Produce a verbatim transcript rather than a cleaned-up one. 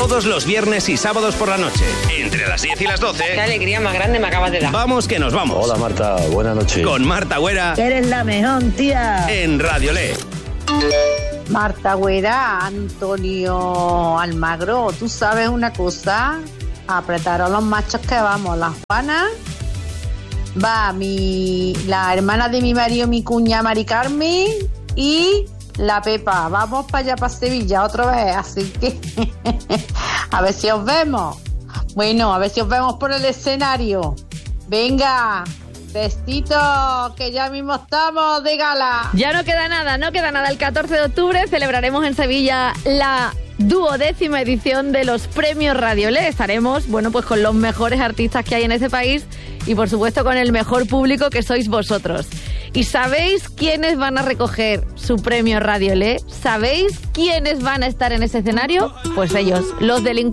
todos los viernes y sábados por la noche, entre las diez y las doce. Qué alegría más grande me acabas de dar. Vamos que nos vamos. Hola Marta, buenas noches. Con Marta Güera. Eres la mejor, tía. En Radio Lé. Marta Güera, Antonio Almagro, ¿tú sabes una cosa? Apretaron los machos que vamos, la Juana, va mi, la hermana de mi marido, mi cuña Mari Carmen y la Pepa. Vamos para allá, para Sevilla otra vez, así que a ver si os vemos. Bueno, a ver si os vemos por el escenario. Venga, besitos, que ya mismo estamos de gala. Ya no queda nada, no queda nada. El catorce de octubre celebraremos en Sevilla la duodécima edición de los premios Radio Lé. Estaremos, bueno, pues con los mejores artistas que hay en ese país y por supuesto con el mejor público que sois vosotros. ¿Y sabéis quiénes van a recoger su premio Radio Lé? ¿Sabéis quiénes van a estar en ese escenario? Pues ellos, los delincuentes.